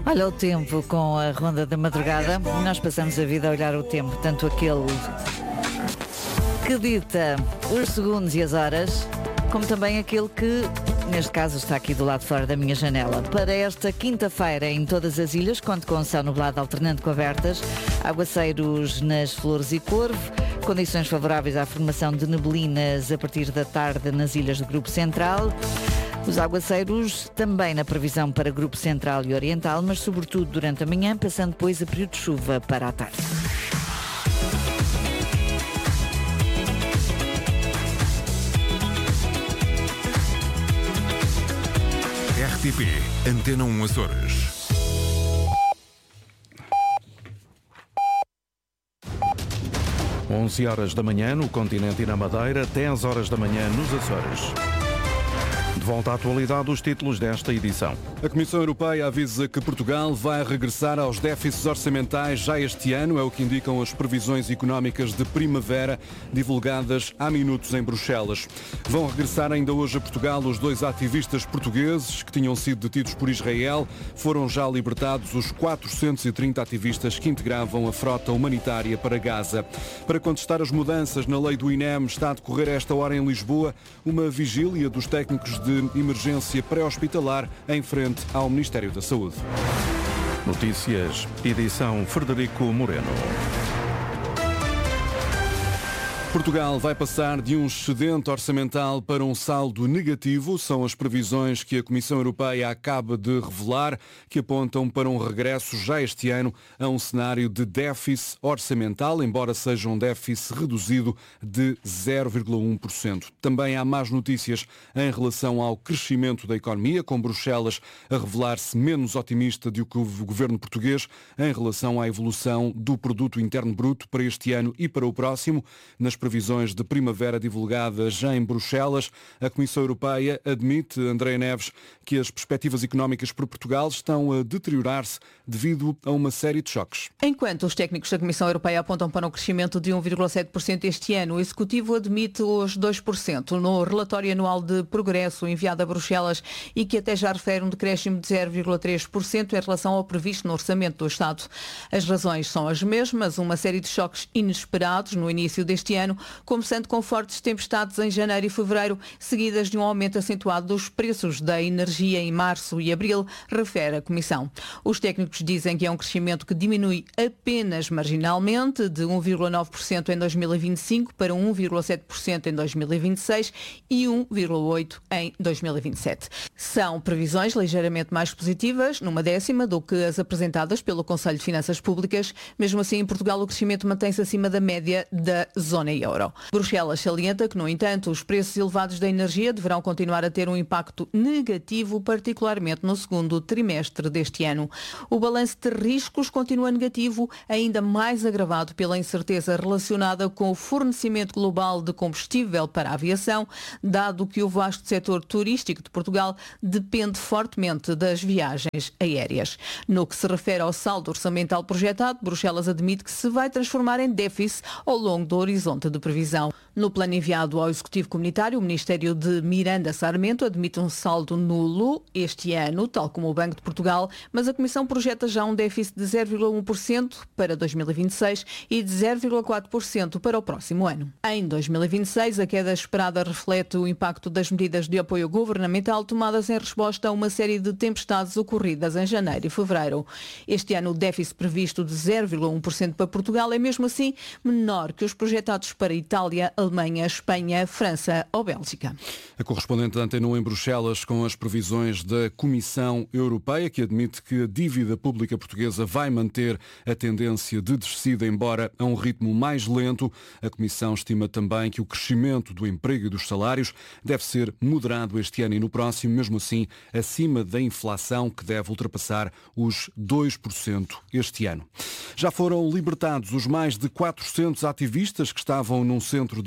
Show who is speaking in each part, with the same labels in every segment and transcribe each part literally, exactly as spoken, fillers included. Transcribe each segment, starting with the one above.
Speaker 1: Olha o tempo com a Ronda da Madrugada. Nós passamos a vida a olhar o tempo, tanto aquele que dita os segundos e as horas, como também aquele que, neste caso, está aqui do lado de fora da minha janela. Para esta quinta-feira, em todas as ilhas, conto com céu nublado alternando com abertas, aguaceiros nas Flores e Corvo, condições favoráveis à formação de neblinas a partir da tarde nas ilhas do Grupo Central. Os aguaceiros também na previsão para Grupo Central e Oriental, mas sobretudo durante a manhã, passando depois a período de chuva para a tarde.
Speaker 2: R T P Antena um Açores.
Speaker 3: onze horas da manhã no continente e na Madeira, dez horas da manhã nos Açores. De volta à atualidade, os títulos desta edição.
Speaker 4: A Comissão Europeia avisa que Portugal vai regressar aos déficits orçamentais já este ano, é o que indicam as previsões económicas de primavera divulgadas há minutos em Bruxelas. Vão regressar ainda hoje a Portugal os dois ativistas portugueses que tinham sido detidos por Israel. Foram já libertados os quatrocentos e trinta ativistas que integravam a frota humanitária para Gaza. Para contestar as mudanças na lei do INEM, está a decorrer a esta hora em Lisboa uma vigília dos técnicos de emergência pré-hospitalar em frente ao Ministério da Saúde.
Speaker 3: Notícias, edição Frederico Moreno.
Speaker 4: Portugal vai passar de um excedente orçamental para um saldo negativo. São as previsões que a Comissão Europeia acaba de revelar, que apontam para um regresso já este ano a um cenário de déficit orçamental, embora seja um déficit reduzido de zero vírgula um por cento. Também há más notícias em relação ao crescimento da economia, com Bruxelas a revelar-se menos otimista do que o governo português em relação à evolução do produto interno bruto para este ano e para o próximo. Nas previsões de primavera divulgadas já em Bruxelas, a Comissão Europeia admite, André Neves, que as perspectivas económicas para Portugal estão a deteriorar-se devido a uma série de choques.
Speaker 5: Enquanto os técnicos da Comissão Europeia apontam para um crescimento de um vírgula sete por cento este ano, o Executivo admite os dois por cento no relatório anual de progresso enviado a Bruxelas e que até já refere um decréscimo de zero vírgula três por cento em relação ao previsto no orçamento do Estado. As razões são as mesmas, uma série de choques inesperados no início deste ano, começando com fortes tempestades em janeiro e fevereiro, seguidas de um aumento acentuado dos preços da energia em março e abril, refere a Comissão. Os técnicos dizem que é um crescimento que diminui apenas marginalmente, de um vírgula nove por cento em dois mil e vinte e cinco para um vírgula sete por cento em dois mil e vinte e seis e um vírgula oito por cento em dois mil e vinte e sete. São previsões ligeiramente mais positivas, numa décima, do que as apresentadas pelo Conselho de Finanças Públicas. Mesmo assim, em Portugal, o crescimento mantém-se acima da média da zona euro. Bruxelas salienta que, no entanto, os preços elevados da energia deverão continuar a ter um impacto negativo, particularmente no segundo trimestre deste ano. O balanço de riscos continua negativo, ainda mais agravado pela incerteza relacionada com o fornecimento global de combustível para a aviação, dado que o vasto setor turístico de Portugal depende fortemente das viagens aéreas. No que se refere ao saldo orçamental projetado, Bruxelas admite que se vai transformar em déficit ao longo do horizonte de previsão. No plano enviado ao Executivo Comunitário, o Ministério de Miranda Sarmento admite um saldo nulo este ano, tal como o Banco de Portugal, mas a Comissão projeta já um déficit de zero vírgula um por cento para dois mil e vinte e seis e de zero vírgula quatro por cento para o próximo ano. Em dois mil e vinte e seis, a queda esperada reflete o impacto das medidas de apoio governamental tomadas em resposta a uma série de tempestades ocorridas em janeiro e fevereiro. Este ano, o déficit previsto de zero vírgula um por cento para Portugal é mesmo assim menor que os projetados para Itália, Alemanha, Espanha, França ou Bélgica.
Speaker 4: A correspondente da Antena um em Bruxelas com as previsões da Comissão Europeia, que admite que a dívida pública portuguesa vai manter a tendência de descida, embora a um ritmo mais lento. A Comissão estima também que o crescimento do emprego e dos salários deve ser moderado este ano e no próximo, mesmo assim acima da inflação, que deve ultrapassar os dois por cento este ano. Já foram libertados os mais de quatrocentos ativistas que estavam num centro de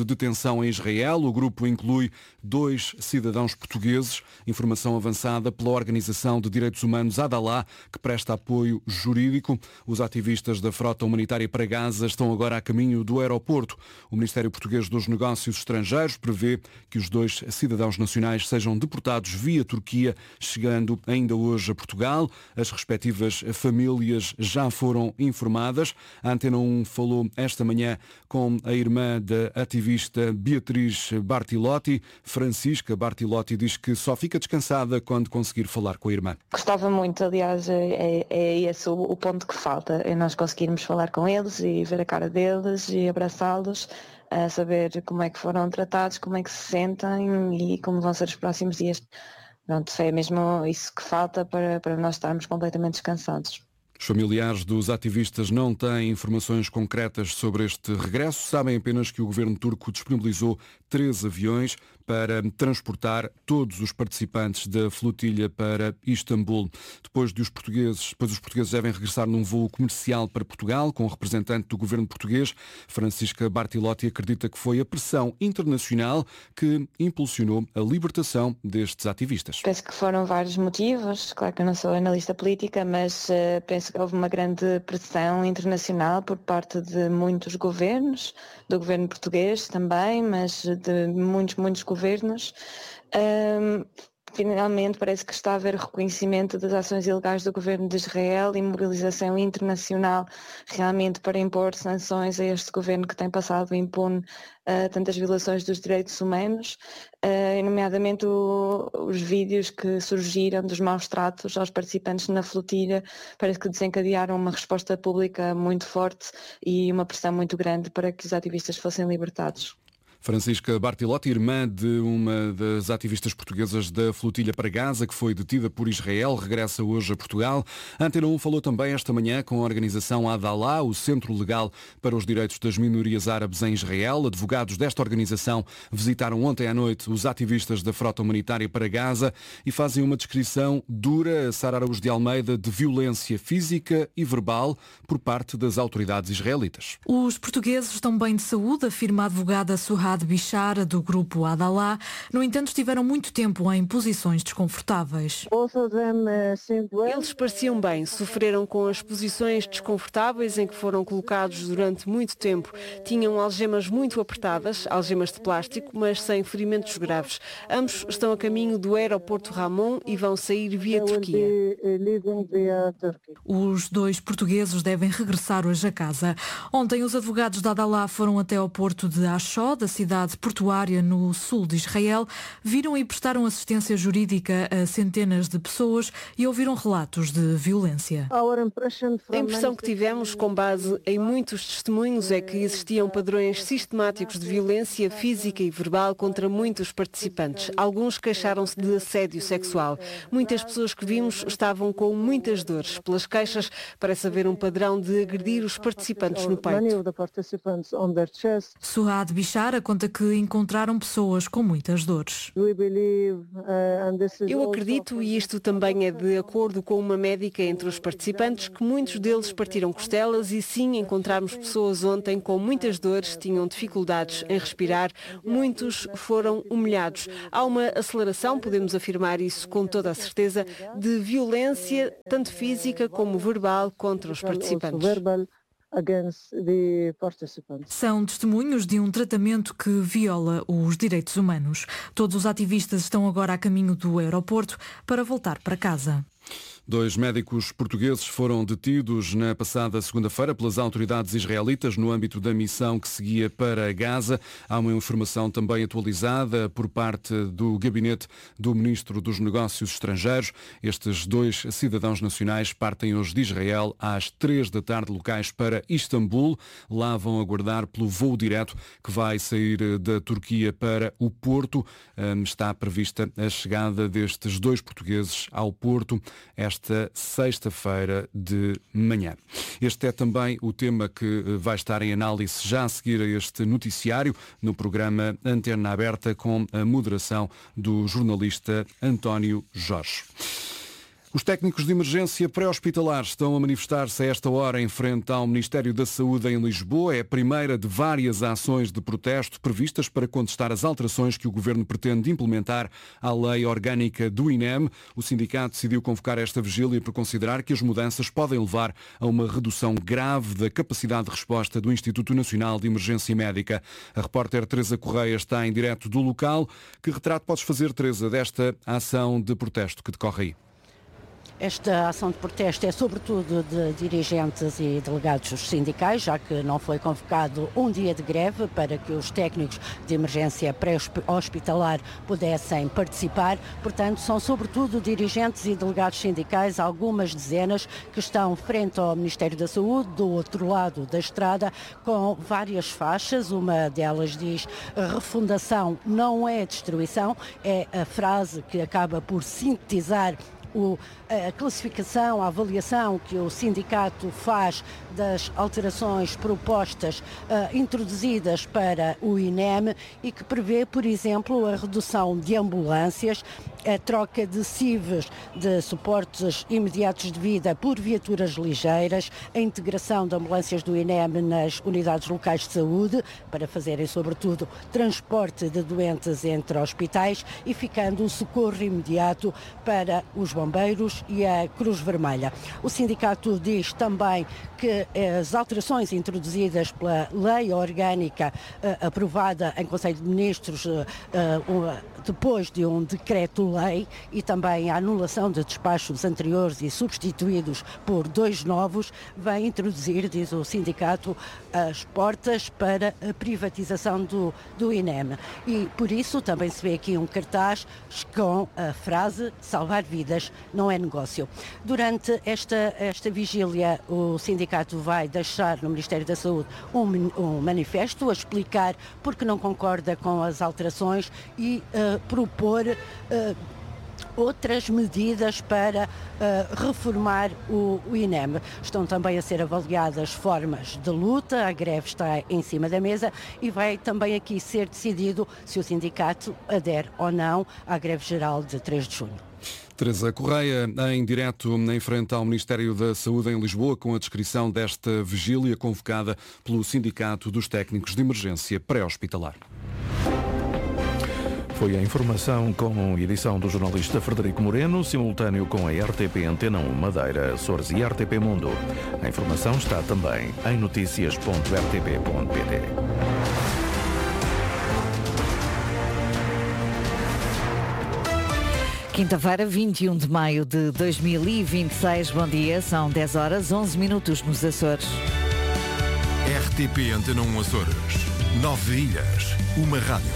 Speaker 4: detenção em Israel. O grupo inclui dois cidadãos portugueses. Informação avançada pela Organização de Direitos Humanos Adalá, que presta apoio jurídico. Os ativistas da Frota Humanitária para Gaza estão agora a caminho do aeroporto. O Ministério Português dos Negócios Estrangeiros prevê que os dois cidadãos nacionais sejam deportados via Turquia, chegando ainda hoje a Portugal. As respectivas famílias já foram informadas. A Antena um falou esta manhã com a irmã da ativista Beatriz Bartilotti. Francisca Bartilotti diz que só fica descansada quando conseguir falar com a irmã.
Speaker 6: Gostava muito, aliás, é, é esse o, o ponto que falta, é nós conseguirmos falar com eles e ver a cara deles e abraçá-los, a saber como é que foram tratados, como é que se sentem e como vão ser os próximos dias. Pronto, é mesmo isso que falta para, para nós estarmos completamente descansados.
Speaker 4: Os familiares dos ativistas não têm informações concretas sobre este regresso. Sabem apenas que o governo turco disponibilizou três aviões para transportar todos os participantes da flotilha para Istambul. Depois, de os portugueses, depois os portugueses devem regressar num voo comercial para Portugal, com o representante do governo português. Francisca Bartilotti acredita que foi a pressão internacional que impulsionou a libertação destes ativistas.
Speaker 6: Penso que foram vários motivos. Claro que eu não sou analista política, mas uh, penso que houve uma grande pressão internacional por parte de muitos governos, do governo português também, mas de muitos, muitos governos. Um, finalmente parece que está a haver reconhecimento das ações ilegais do governo de Israel e mobilização internacional realmente para impor sanções a este governo que tem passado impune uh, tantas violações dos direitos humanos, uh, nomeadamente o, os vídeos que surgiram dos maus tratos aos participantes na flotilha, parece que desencadearam uma resposta pública muito forte e uma pressão muito grande para que os ativistas fossem libertados.
Speaker 4: Francisca Bartilotti, irmã de uma das ativistas portuguesas da flotilha para Gaza, que foi detida por Israel, regressa hoje a Portugal. A Antena um falou também esta manhã com a organização Adalá, o Centro Legal para os Direitos das Minorias Árabes em Israel. Advogados desta organização visitaram ontem à noite os ativistas da Frota Humanitária para Gaza e fazem uma descrição dura, Sara Araújo de Almeida, de violência física e verbal por parte das autoridades israelitas.
Speaker 7: Os portugueses estão bem de saúde, afirma a advogada Suhad Bishara, do grupo Adalá. No entanto, estiveram muito tempo em posições desconfortáveis.
Speaker 8: Eles pareciam bem, sofreram com as posições desconfortáveis em que foram colocados durante muito tempo. Tinham algemas muito apertadas, algemas de plástico, mas sem ferimentos graves. Ambos estão a caminho do aeroporto Ramon e vão sair via Turquia.
Speaker 7: Os dois portugueses devem regressar hoje a casa. Ontem, os advogados da Adalá foram até ao porto de Ashó, da cidade portuária no sul de Israel, viram e prestaram assistência jurídica a centenas de pessoas e ouviram relatos de violência.
Speaker 8: A impressão que tivemos, com base em muitos testemunhos, é que existiam padrões sistemáticos de violência física e verbal contra muitos participantes. Alguns queixaram-se de assédio sexual. Muitas pessoas que vimos estavam com muitas dores. Pelas queixas, parece haver um padrão de agredir os participantes no peito.
Speaker 7: Suhad Bishara conta que encontraram pessoas com muitas dores.
Speaker 8: Eu acredito, e isto também é de acordo com uma médica entre os participantes, que muitos deles partiram costelas e sim, encontramos pessoas ontem com muitas dores, tinham dificuldades em respirar, muitos foram humilhados. Há uma aceleração, podemos afirmar isso com toda a certeza, de violência, tanto física como verbal, contra os participantes.
Speaker 7: São testemunhos de um tratamento que viola os direitos humanos. Todos os ativistas estão agora a caminho do aeroporto para voltar para casa.
Speaker 4: Dois médicos portugueses foram detidos na passada segunda-feira pelas autoridades israelitas no âmbito da missão que seguia para Gaza. Há uma informação também atualizada por parte do gabinete do Ministro dos Negócios Estrangeiros. Estes dois cidadãos nacionais partem hoje de Israel às três da tarde locais para Istambul. Lá vão aguardar pelo voo direto que vai sair da Turquia para o Porto. Está prevista a chegada destes dois portugueses ao Porto esta esta sexta-feira de manhã. Este é também o tema que vai estar em análise já a seguir a este noticiário no programa Antena Aberta com a moderação do jornalista António Jorge. Os técnicos de emergência pré-hospitalar estão a manifestar-se a esta hora em frente ao Ministério da Saúde em Lisboa. É a primeira de várias ações de protesto previstas para contestar as alterações que o Governo pretende implementar à lei orgânica do I N E M. O sindicato decidiu convocar esta vigília por considerar que as mudanças podem levar a uma redução grave da capacidade de resposta do Instituto Nacional de Emergência Médica. A repórter Teresa Correia está em direto do local. Que retrato podes fazer, Teresa, desta ação de protesto que decorre aí?
Speaker 9: Esta ação de protesto é sobretudo de dirigentes e delegados sindicais, já que não foi convocado um dia de greve para que os técnicos de emergência pré-hospitalar pudessem participar. Portanto, são sobretudo dirigentes e delegados sindicais, algumas dezenas, que estão frente ao Ministério da Saúde, do outro lado da estrada, com várias faixas. Uma delas diz: refundação não é destruição. É a frase que acaba por sintetizar O, a classificação, a avaliação que o sindicato faz das alterações propostas uh, introduzidas para o I N E M e que prevê, por exemplo, a redução de ambulâncias, a troca de C I Vs, de suportes imediatos de vida, por viaturas ligeiras, a integração de ambulâncias do I N E M nas unidades locais de saúde, para fazerem, sobretudo, transporte de doentes entre hospitais e ficando o socorro imediato para os bombeiros e a Cruz Vermelha. O sindicato diz também que as alterações introduzidas pela lei orgânica uh, aprovada em Conselho de Ministros uh, uh, depois de um decreto-lei e também a anulação de despachos anteriores e substituídos por dois novos, vai introduzir, diz o sindicato, as portas para a privatização do, do I N E M. E por isso também se vê aqui um cartaz com a frase: salvar vidas não é negócio. Durante esta, esta vigília, o sindicato vai deixar no Ministério da Saúde um, um manifesto a explicar porque não concorda com as alterações e uh, propor uh, outras medidas para uh, reformar o, o I N E M. Estão também a ser avaliadas formas de luta, a greve está em cima da mesa e vai também aqui ser decidido se o sindicato adere ou não à greve geral de três de junho.
Speaker 4: Teresa Correia, em direto em frente ao Ministério da Saúde em Lisboa, com a descrição desta vigília convocada pelo Sindicato dos Técnicos de Emergência Pré-Hospitalar.
Speaker 3: Foi a informação com edição do jornalista Frederico Moreno, simultâneo com a R T P Antena um Madeira, Açores e R T P Mundo. A informação está também em notícias ponto r t p ponto p t.
Speaker 1: Quinta-feira, vinte e um de maio de dois mil e vinte e seis. Bom dia, são dez horas, onze minutos nos Açores.
Speaker 2: R T P Antena um Açores. Nove ilhas, uma rádio.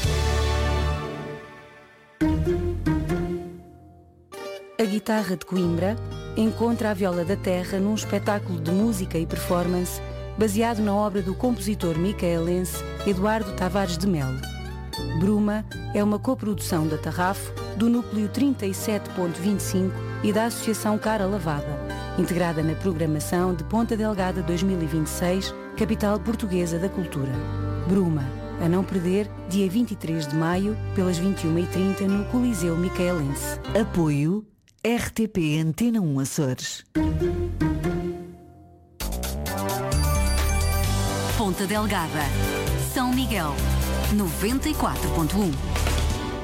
Speaker 10: A Guitarra de Coimbra encontra a Viola da Terra num espetáculo de música e performance baseado na obra do compositor micaelense Eduardo Tavares de Melo. Bruma é uma coprodução da Tarrafo, do Núcleo trinta e sete ponto vinte e cinco e da Associação Cara Lavada, integrada na programação de Ponta Delgada dois mil e vinte e seis, capital portuguesa da cultura. Bruma, a não perder, dia vinte e três de maio, pelas vinte e uma e trinta, no Coliseu Micaelense.
Speaker 1: Apoio R T P Antena um Açores.
Speaker 11: Ponta Delgada, São Miguel, noventa e quatro ponto um.